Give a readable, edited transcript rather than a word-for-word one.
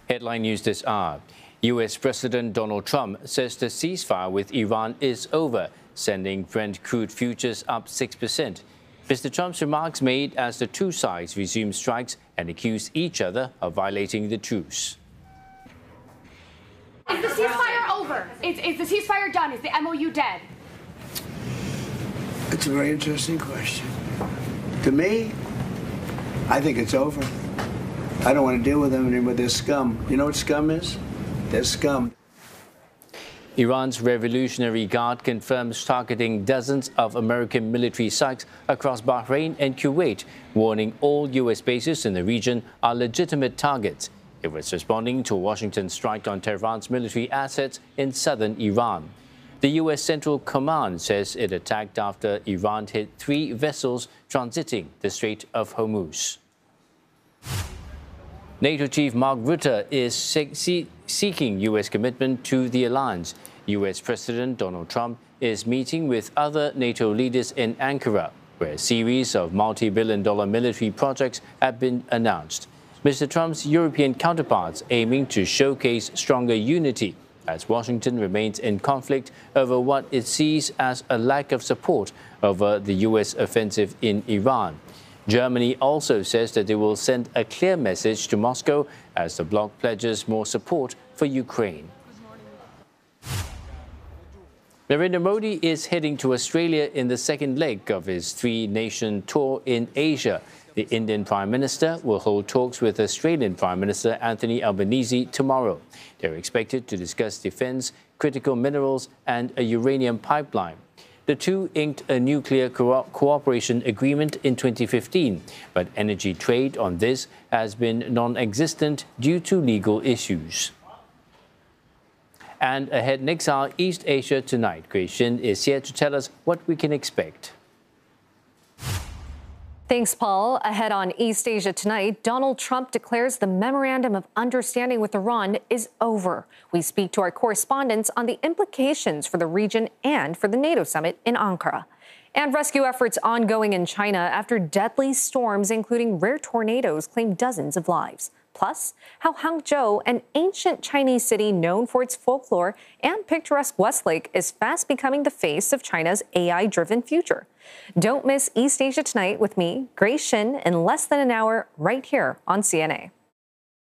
Headline news this hour. U.S. President Donald Trump says the ceasefire with Iran is over, sending Brent crude futures up 6%. Mr. Trump's remarks made as the two sides resume strikes and accuse each other of violating the truce. Is the ceasefire over? Is the ceasefire done? Is the MOU dead? It's a very interesting question. To me, I think it's over. I don't want to deal with them anymore. They're scum. You know what scum is? They're scum. Iran's Revolutionary Guard confirms targeting dozens of American military sites across Bahrain and Kuwait, warning all U.S. bases in the region are legitimate targets. It was responding to a Washington strike on Tehran's military assets in southern Iran. The U.S. Central Command says it attacked after Iran hit 3 vessels transiting the Strait of Hormuz. NATO Chief Mark Rutte is seeking U.S. commitment to the alliance. U.S. President Donald Trump is meeting with other NATO leaders in Ankara, where a series of multi-billion-dollar military projects have been announced. Mr. Trump's European counterparts aiming to showcase stronger unity as Washington remains in conflict over what it sees as a lack of support over the U.S. offensive in Iran. Germany also says that they will send a clear message to Moscow as the bloc pledges more support for Ukraine. Narendra Modi is heading to Australia in the second leg of his 3-nation tour in Asia. The Indian Prime Minister will hold talks with Australian Prime Minister Anthony Albanese tomorrow. They're expected to discuss defence, critical minerals and a uranium pipeline. The two inked a nuclear cooperation agreement in 2015, but energy trade on this has been non-existent due to legal issues. And ahead next hour, East Asia Tonight. Grace Shin is here to tell us what we can expect. Thanks, Paul. Ahead on East Asia Tonight, Donald Trump declares the memorandum of understanding with Iran is over. We speak to our correspondents on the implications for the region and for the NATO summit in Ankara. And rescue efforts ongoing in China after deadly storms, including rare tornadoes, claimed dozens of lives. Plus, how Hangzhou, an ancient Chinese city known for its folklore and picturesque Westlake, is fast becoming the face of China's AI-driven future. Don't miss East Asia Tonight with me, Grace Shin, in less than an hour right here on CNA.